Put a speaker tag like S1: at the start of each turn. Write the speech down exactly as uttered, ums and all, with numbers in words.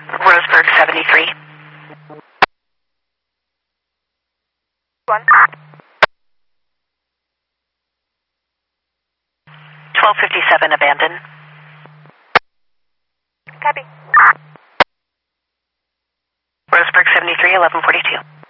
S1: Roseburg seventy-three.
S2: One.
S1: twelve fifty-seven abandoned.
S2: Copy.
S1: Roseburg seventy-three, eleven forty-two.